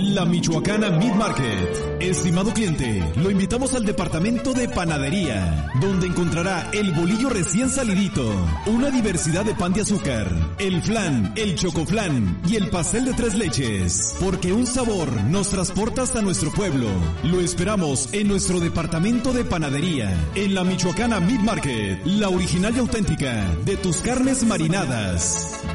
La Michoacana Meat Market. Estimado cliente, lo invitamos al departamento de panadería, donde encontrará el bolillo recién salidito, una diversidad de pan de azúcar, el flan, el chocoflan y el pastel de 3 leches, porque un sabor nos transporta hasta nuestro pueblo. Lo esperamos en nuestro departamento de panadería, en la Michoacana Meat Market, la original y auténtica de tus carnes marinadas.